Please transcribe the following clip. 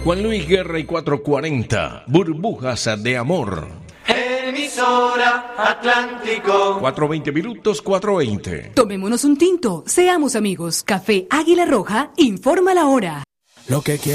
Juan Luis Guerra y 440, Burbujas de Amor. Emisora Atlántico. 4:20 minutos, 4:20. Tomémonos un tinto, seamos amigos. Café Águila Roja informa la hora. Lo que